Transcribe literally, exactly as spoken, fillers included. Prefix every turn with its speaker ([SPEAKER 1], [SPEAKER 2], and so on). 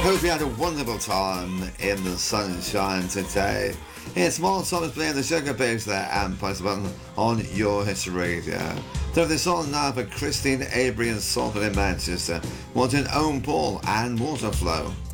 [SPEAKER 1] Hope you had a wonderful time in the sunshine today. It's Mark Thomas playing the Sugar Babes there and press the button on your history radio. So this song now for Christine Avery and Salford in Manchester, wanting Owen Paul and Waterflow.